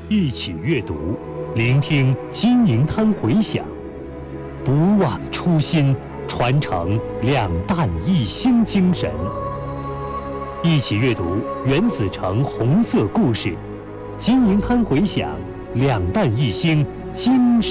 一起阅读，聆听金银滩回响，不忘初心，传承两弹一星精神。一起阅读原子城红色故事，金银滩回响，两弹一星精神。